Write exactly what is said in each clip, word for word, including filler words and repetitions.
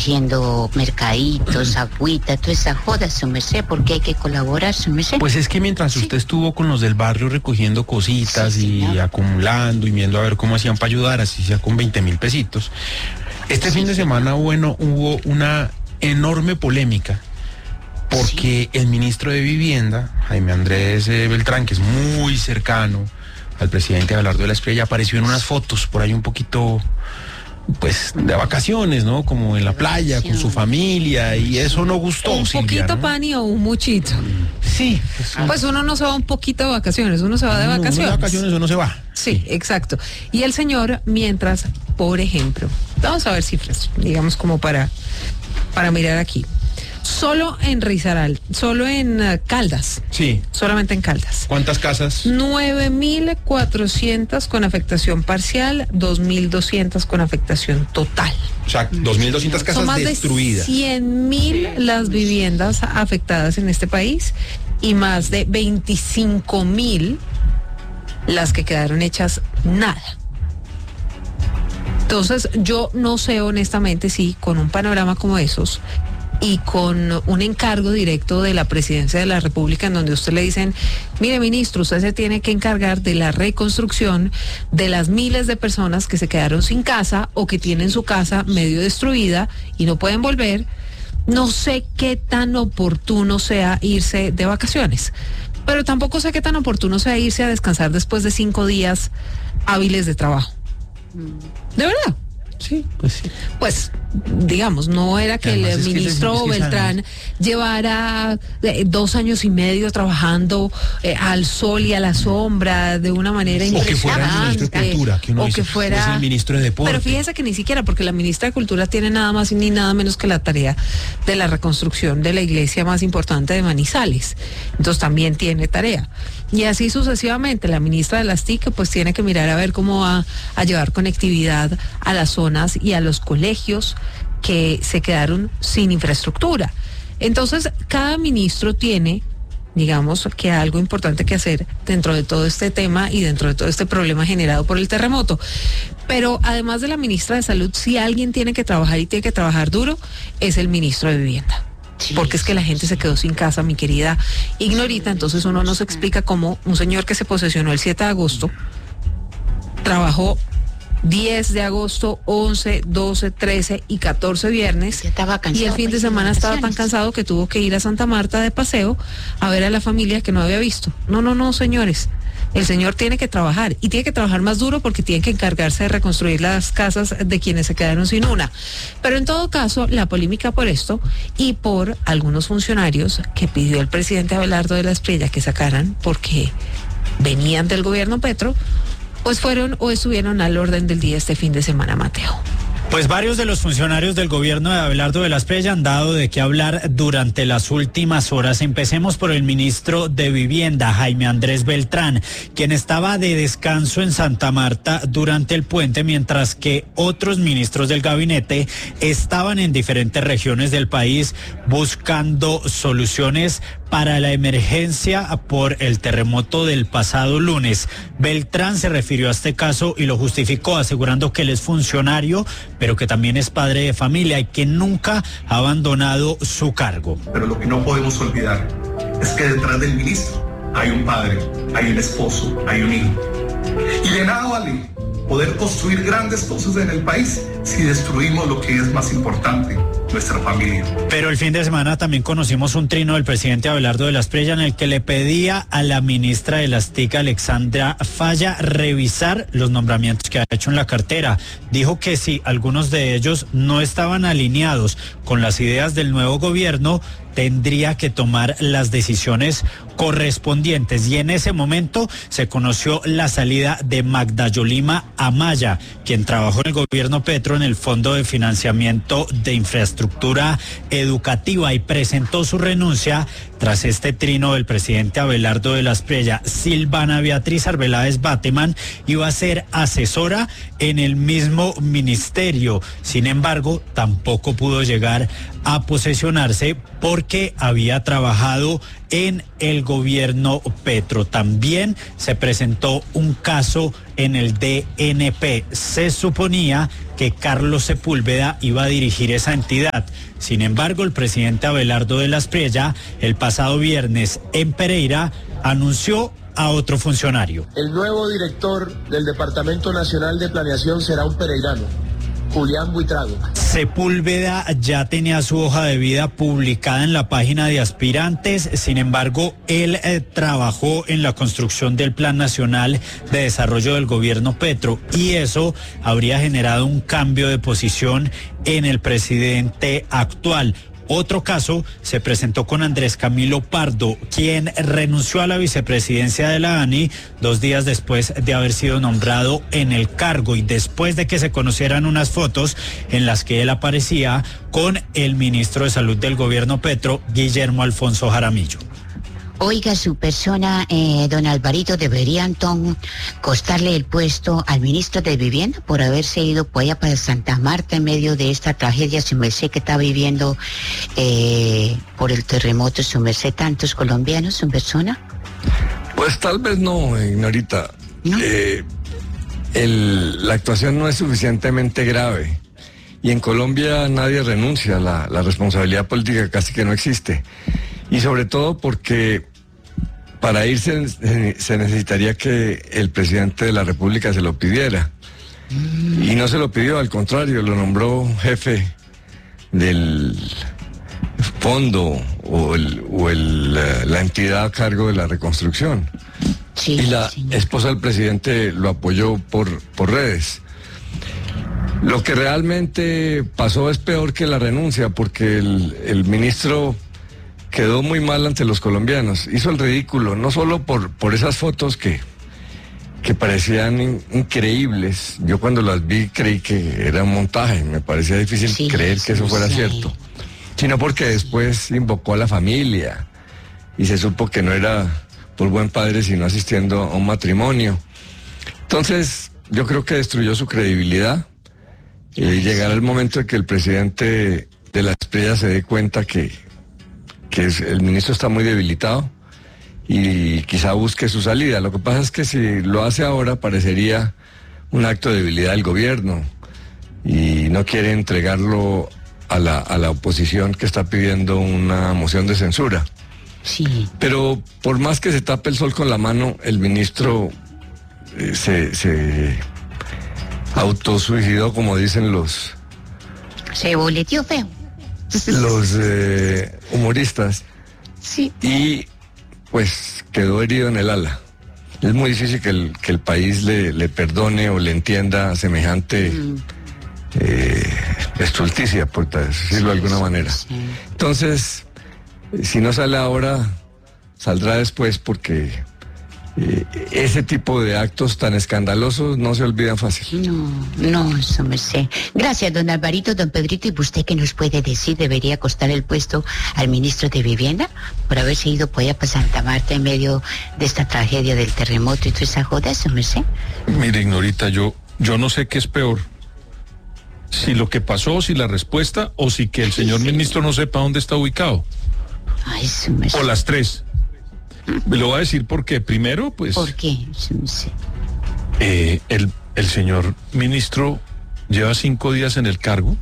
recogiendo mercaditos, agüita, toda esa joda, su merced, porque hay que colaborar, su merced. Pues es que mientras Sí. usted estuvo con los del barrio recogiendo cositas Sí, y señor. acumulando y viendo a ver cómo hacían para ayudar, así sea con veinte mil pesitos, este Sí, fin de señor. semana, bueno, hubo una enorme polémica porque el ministro de Vivienda, Jaime Andrés eh, Beltrán, que es muy cercano al presidente Abelardo de la Espriella, apareció en unas fotos por ahí un poquito, pues, de vacaciones, ¿no? Como en la playa, con su Vacaciones. familia, y eso no gustó, Un Silvia, poquito, ¿no? Pani, o un muchito. Sí, pues, Pues uno no se va un poquito de vacaciones, uno se va de uno- uno vacaciones. de vacaciones uno se va. Sí, exacto. Y el señor, mientras, por ejemplo, vamos a ver cifras, digamos como para, para mirar aquí. Solo en Rizaral, solo en eh, Caldas, Sí. solamente en Caldas. ¿Cuántas casas? nueve mil cuatrocientas con afectación parcial, dos mil doscientas con afectación total. O sea, dos mil doscientas Son casas más destruidas. de cien mil las viviendas afectadas en este país y más de veinticinco mil las que quedaron hechas nada. Entonces, yo no sé honestamente si con un panorama como esos y con un encargo directo de la Presidencia de la República en donde usted le dicen, mire ministro, usted se tiene que encargar de la reconstrucción de las miles de personas que se quedaron sin casa o que tienen su casa medio destruida y no pueden volver. No sé qué tan oportuno sea irse de vacaciones, pero tampoco sé qué tan oportuno sea irse a descansar después de cinco días hábiles de trabajo. ¿De verdad? Sí, pues sí. Pues, digamos, no era que Además el es que ministro es que Beltrán llevara eh, dos años y medio trabajando eh, al sol y a la sombra de una manera O que fuera el impresionante. ministro de Cultura, que uno o dice, que fuera es el ministro de Deporte. Pero fíjese que ni siquiera, porque la ministra de Cultura tiene nada más ni nada menos que la tarea de la reconstrucción de la iglesia más importante de Manizales. Entonces también tiene tarea. Y así sucesivamente, la ministra de las T I C pues tiene que mirar a ver cómo va a llevar conectividad a las zonas y a los colegios que se quedaron sin infraestructura. Entonces, cada ministro tiene, digamos, que algo importante que hacer dentro de todo este tema y dentro de todo este problema generado por el terremoto. Pero además de la ministra de Salud, si alguien tiene que trabajar y tiene que trabajar duro, es el ministro de Vivienda. Sí, Porque es que la gente se quedó sin casa, mi querida Ignorita. Entonces uno no se explica cómo un señor que se posesionó el siete de agosto trabajó diez de agosto, once, doce, trece y catorce viernes. Ya estaba cansado Y el fin para de irse de semana estaba tan vacaciones. cansado que tuvo que ir a Santa Marta de paseo a ver a la familia que no había visto. No, no, no, señores. El señor tiene que trabajar y tiene que trabajar más duro porque tiene que encargarse de reconstruir las casas de quienes se quedaron sin una. Pero en todo caso, la polémica por esto y por algunos funcionarios que pidió el presidente Abelardo de la Espriella que sacaran porque venían del gobierno Petro, pues fueron o estuvieron al orden del día este fin de semana, Mateo. Pues varios de los funcionarios del gobierno de Abelardo de la Espriella han dado de qué hablar durante las últimas horas. Empecemos por el ministro de Vivienda, Jaime Andrés Beltrán, quien estaba de descanso en Santa Marta durante el puente, mientras que otros ministros del gabinete estaban en diferentes regiones del país buscando soluciones para la emergencia por el terremoto del pasado lunes. Beltrán se refirió a este caso y lo justificó asegurando que él es funcionario, pero que también es padre de familia y que nunca ha abandonado su cargo. Pero lo que no podemos olvidar es que detrás del ministro hay un padre, hay un esposo, hay un hijo. Y de nada vale poder construir grandes cosas en el país si destruimos lo que es más importante, nuestra familia. Pero el fin de semana también conocimos un trino del presidente Abelardo de la Espriella en el que le pedía a la ministra de las T I C, Alexandra Falla, revisar los nombramientos que ha hecho en la cartera. Dijo que si algunos de ellos no estaban alineados con las ideas del nuevo gobierno, tendría que tomar las decisiones correspondientes. Y en ese momento se conoció la salida de Magda Yolima Amaya, quien trabajó en el gobierno Petro en el Fondo de Financiamiento de Infraestructura Educativa y presentó su renuncia tras este trino del presidente Abelardo de la Espriella. Silvana Beatriz Arbeláez Bateman iba a ser asesora en el mismo ministerio. Sin embargo, tampoco pudo llegar a posesionarse porque había trabajado en el gobierno Petro. También se presentó un caso en el D N P. Se suponía que Carlos Sepúlveda iba a dirigir esa entidad. Sin embargo, el presidente Abelardo de la Espriella, el pasado viernes en Pereira, anunció a otro funcionario. El nuevo director del Departamento Nacional de Planeación será un pereirano, Julián Buitrago. Sepúlveda ya tenía su hoja de vida publicada en la página de aspirantes. Sin embargo, él eh, trabajó en la construcción del Plan Nacional de Desarrollo del Gobierno Petro, y eso habría generado un cambio de posición en el presidente actual. Otro caso se presentó con Andrés Camilo Pardo, quien renunció a la vicepresidencia de la ANI dos días después de haber sido nombrado en el cargo y después de que se conocieran unas fotos en las que él aparecía con el ministro de Salud del gobierno Petro, Guillermo Alfonso Jaramillo. Oiga, su persona, eh, don Alvarito, debería entonces costarle el puesto al ministro de Vivienda por haberse ido por allá para Santa Marta en medio de esta tragedia, su merced, que está viviendo eh, por el terremoto, su merced, tantos colombianos, su persona. Pues tal vez no, Ignorita. ¿No? Eh, el, la actuación no es suficientemente grave. Y en Colombia nadie renuncia, la, la responsabilidad política casi que no existe. Y sobre todo porque para irse se necesitaría que el presidente de la República se lo pidiera. Y no se lo pidió, al contrario, lo nombró jefe del fondo o, el, o el, la entidad a cargo de la reconstrucción. Sí, y la señor. esposa del presidente lo apoyó por, por redes. Lo que realmente pasó es peor que la renuncia, porque el, el ministro quedó muy mal ante los colombianos. Hizo el ridículo, no solo por, por esas fotos que, que parecían in, increíbles. Yo cuando las vi creí que era un montaje, me parecía difícil Sí, creer que eso sí, fuera sí. cierto. Sino porque después invocó a la familia y se supo que no era por buen padre, sino asistiendo a un matrimonio. Entonces, yo creo que destruyó su credibilidad. Eh, llegará el momento de que el presidente de la Espriella se dé cuenta que, que es, el ministro está muy debilitado y quizá busque su salida. Lo que pasa es que si lo hace ahora parecería un acto de debilidad del gobierno y no quiere entregarlo a la, a la oposición que está pidiendo una moción de censura. Sí. Pero por más que se tape el sol con la mano, el ministro eh, se... se autosuicidó, como dicen los Se boleteó feo. los eh, humoristas, Sí. y pues quedó herido en el ala. Es muy difícil que el, que el país le, le perdone o le entienda semejante Mm. eh, estulticia, por decirlo de alguna manera. Sí. Entonces, eh, si no sale ahora, saldrá después, porque Eh, ese tipo de actos tan escandalosos no se olvidan fácil. No, no, eso me sé. Gracias, don Alvarito, don Pedrito. ¿Y usted qué nos puede decir? ¿Debería costar el puesto al ministro de Vivienda por haberse ido por allá para Santa Marta en medio de esta tragedia del terremoto y toda esa joda? Eso me sé. Mire, Ignorita, yo, yo no sé qué es peor. Si lo que pasó, si la respuesta, o si que el señor ministro no sepa dónde está ubicado. Ay, eso me sé. O las tres. Me lo voy a decir porque primero, pues, ¿Por qué? Eso me sé. eh, el, el señor ministro lleva cinco días en el cargo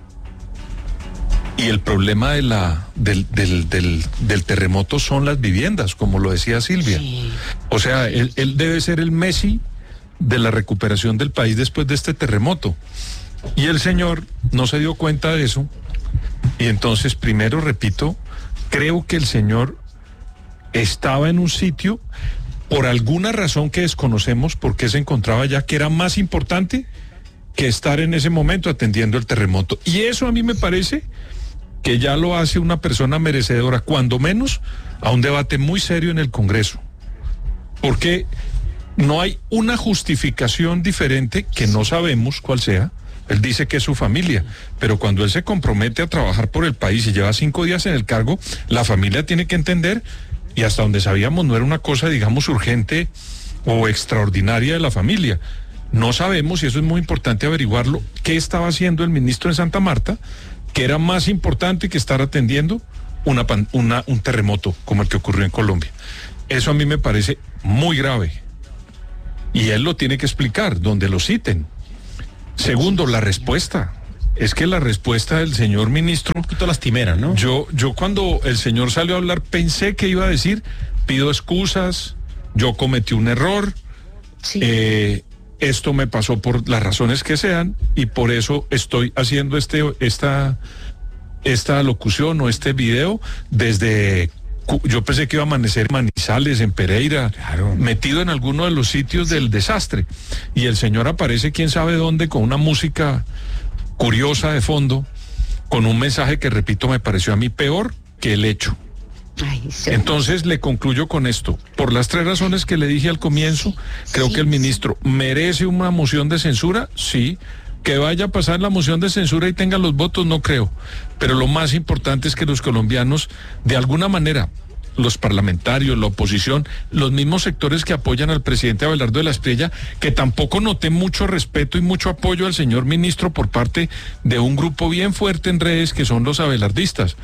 y el problema de la, del, del, del, del terremoto son las viviendas, como lo decía Silvia. Sí. O sea, él, él debe ser el Messi de la recuperación del país después de este terremoto. Y el señor no se dio cuenta de eso. Y entonces, primero, repito, creo que el señor estaba en un sitio por alguna razón que desconocemos por qué se encontraba allá, que era más importante que estar en ese momento atendiendo el terremoto. Y eso a mí me parece que ya lo hace una persona merecedora, cuando menos, a un debate muy serio en el Congreso. Porque no hay una justificación diferente, que no sabemos cuál sea. Él dice que es su familia, pero cuando él se compromete a trabajar por el país y lleva cinco días en el cargo, la familia tiene que entender. Y hasta donde sabíamos no era una cosa, digamos, urgente o extraordinaria de la familia. No sabemos, y eso es muy importante averiguarlo, qué estaba haciendo el ministro en Santa Marta, que era más importante que estar atendiendo una, una, un terremoto como el que ocurrió en Colombia. Eso a mí me parece muy grave. Y él lo tiene que explicar, donde lo citen. Segundo, la respuesta. Es que la respuesta del señor ministro... Un poquito lastimera, ¿no? Yo, yo cuando el señor salió a hablar pensé que iba a decir, pido excusas, yo cometí un error, sí. eh, esto me pasó por las razones que sean y por eso estoy haciendo este, esta, esta locución o este video desde... Yo pensé que iba a amanecer en Manizales, en Pereira, claro, metido en alguno de los sitios del desastre. Y el señor aparece quién sabe dónde con una música curiosa de fondo, con un mensaje que, repito, me pareció a mí peor que el hecho. Ay, sí. Entonces le concluyo con esto. Por las tres razones que le dije al comienzo, sí, creo sí, que el ministro sí. merece una moción de censura, sí. Que vaya a pasar la moción de censura y tenga los votos, no creo. Pero lo más importante es que los colombianos, de alguna manera, los parlamentarios, la oposición, los mismos sectores que apoyan al presidente Abelardo de la Espriella, que tampoco noté mucho respeto y mucho apoyo al señor ministro por parte de un grupo bien fuerte en redes que son los abelardistas.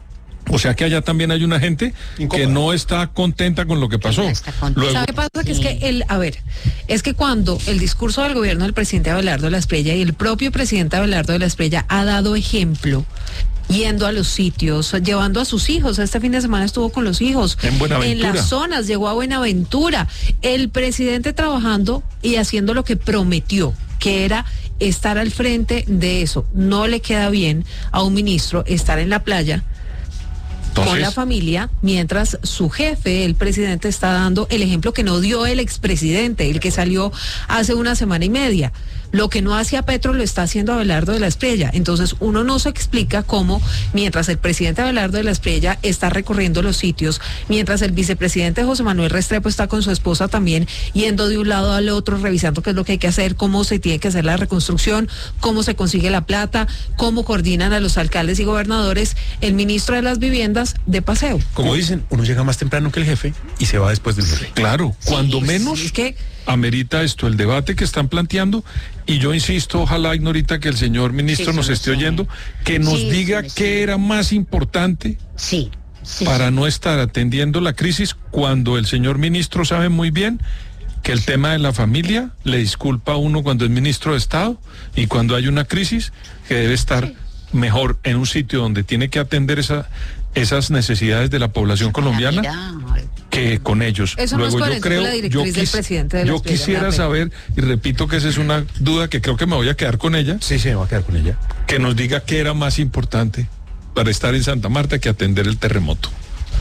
O sea que allá también hay una gente Incómoda. que no está contenta con lo que pasó. Luego... ¿Sabe qué pasa? Que es que el, a ver, es que cuando el discurso del gobierno del presidente Abelardo de la Espriella y el propio presidente Abelardo de la Espriella ha dado ejemplo, yendo a los sitios, llevando a sus hijos, este fin de semana estuvo con los hijos, en Buenaventura, en las zonas, llegó a Buenaventura, el presidente trabajando y haciendo lo que prometió, que era estar al frente de eso. No le queda bien a un ministro estar en la playa Entonces, con la familia, mientras su jefe, el presidente, está dando el ejemplo que no dio el expresidente, el que salió hace una semana y media. Lo que no hacía Petro lo está haciendo Abelardo de la Espriella. Entonces uno no se explica cómo, mientras el presidente Abelardo de la Espriella está recorriendo los sitios, mientras el vicepresidente José Manuel Restrepo está con su esposa también yendo de un lado al otro, revisando qué es lo que hay que hacer, cómo se tiene que hacer la reconstrucción, cómo se consigue la plata, cómo coordinan a los alcaldes y gobernadores, el ministro de las viviendas de paseo. Como dicen, uno llega más temprano que el jefe y se va después del jefe. Claro, cuando sí, menos... Es que amerita esto, el debate que están planteando, y yo insisto, ojalá, Ignorita, que el señor ministro sí, nos esté oyendo, que nos sí, diga sí, qué sí. era más importante sí, sí, para sí. no estar atendiendo la crisis, cuando el señor ministro sabe muy bien que el tema de la familia le disculpa a uno cuando es ministro de Estado, y cuando hay una crisis, que debe estar sí. mejor en un sitio donde tiene que atender esa, esas necesidades de la población colombiana, que con ellos. Eso Luego no es yo creo, la yo, quis, del presidente de la yo Espriella, quisiera saber, y repito que esa es una duda que creo que me voy a quedar con ella. Sí, sí, me voy a quedar con ella. Que nos diga qué era más importante para estar en Santa Marta que atender el terremoto.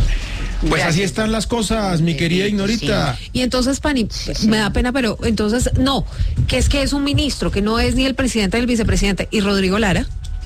Pues Gracias. Así están las cosas, mi querida Ignorita. Sí. Y entonces, Pani, sí, sí. me da pena, pero entonces, no, que es que es un ministro, que no es ni el presidente ni el vicepresidente. ¿Y Rodrigo Lara?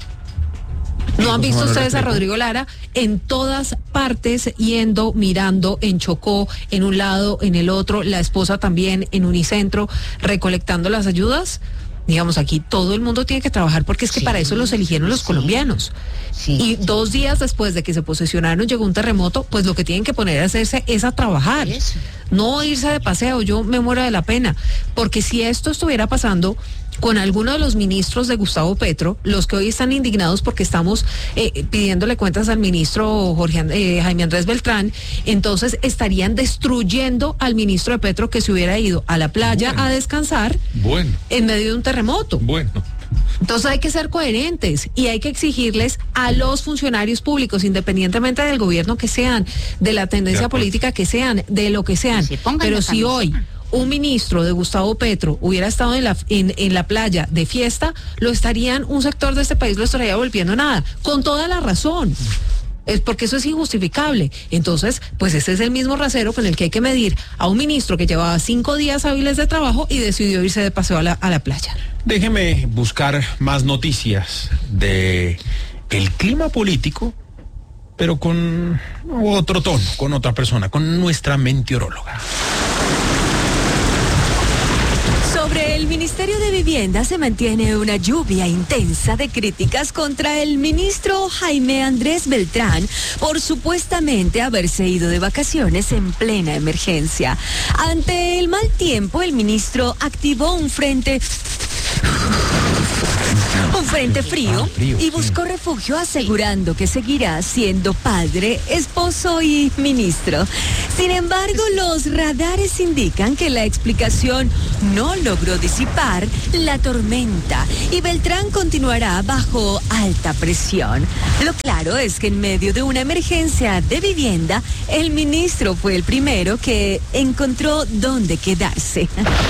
¿No han visto ustedes a Rodrigo Lara en todas partes yendo, mirando, en Chocó, en un lado, en el otro, la esposa también en Unicentro, recolectando las ayudas? Digamos, aquí todo el mundo tiene que trabajar porque es que sí, para eso los eligieron los sí, colombianos. Sí, y dos días después de que se posesionaron llegó un terremoto, pues lo que tienen que poner a hacerse es a trabajar, eso. No irse de paseo. Yo me muero de la pena, porque si esto estuviera pasando con alguno de los ministros de Gustavo Petro, los que hoy están indignados porque estamos eh, pidiéndole cuentas al ministro Jorge, eh, Jaime Andrés Beltrán, entonces estarían destruyendo al ministro de Petro, que se hubiera ido a la playa bueno. a descansar bueno. en medio de un terremoto. Bueno. Entonces hay que ser coherentes y hay que exigirles a los funcionarios públicos, independientemente del gobierno que sean, de la tendencia política que sean, de lo que sean, pero si hoy un ministro de Gustavo Petro hubiera estado en la, en, en la playa de fiesta, lo estarían, un sector de este país lo estaría volviendo nada, con toda la razón. Es porque eso es injustificable. Entonces, pues ese es el mismo rasero con el que hay que medir a un ministro que llevaba cinco días hábiles de trabajo y decidió irse de paseo a la, a la playa. Déjeme buscar más noticias de el clima político, pero con otro tono, con otra persona, con nuestra meteoróloga. Sobre el Ministerio de Vivienda se mantiene una lluvia intensa de críticas contra el ministro Jaime Andrés Beltrán por supuestamente haberse ido de vacaciones en plena emergencia. Ante el mal tiempo, el ministro activó un frente un frente frío, Ah, frío, y buscó refugio asegurando que seguirá siendo padre, esposo y ministro. Sin embargo, los radares indican que la explicación no logró disipar la tormenta y Beltrán continuará bajo alta presión. Lo claro es que en medio de una emergencia de vivienda, el ministro fue el primero que encontró dónde quedarse.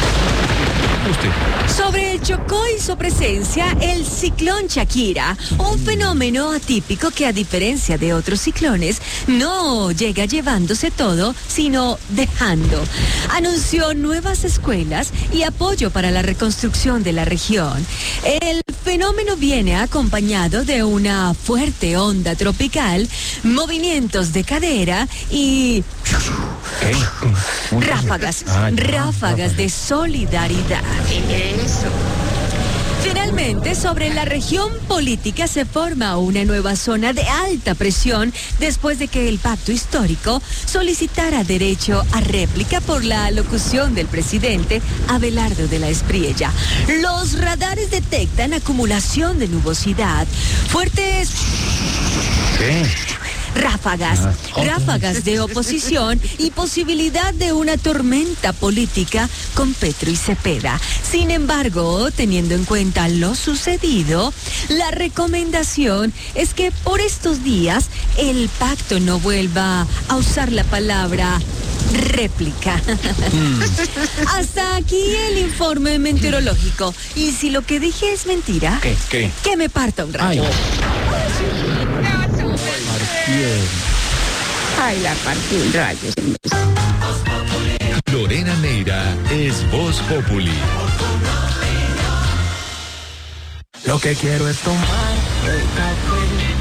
Sobre el Chocó y su presencia, el ciclón Shakira, un fenómeno atípico que a diferencia de otros ciclones, no llega llevándose todo, sino dejando. Anunció nuevas escuelas y apoyo para la reconstrucción de la región. El fenómeno viene acompañado de una fuerte onda tropical, movimientos de cadera y ráfagas, Ah, ya, ráfagas de solidaridad. Eso. Finalmente, sobre la región política se forma una nueva zona de alta presión después de que el pacto histórico solicitara derecho a réplica por la alocución del presidente Abelardo de la Espriella. Los radares detectan acumulación de nubosidad, fuertes ráfagas, ráfagas de oposición y posibilidad de una tormenta política con Petro y Cepeda. Sin embargo, teniendo en cuenta lo sucedido, la recomendación es que por estos días el pacto no vuelva a usar la palabra réplica. Hasta aquí el informe meteorológico. Y si lo que dije es mentira, ¿Qué? ¿Qué? que me parta un rayo. Ay. Ay, la partí un rayo. Lorena Neira es Voz Populi. Lo que quiero es tomar el café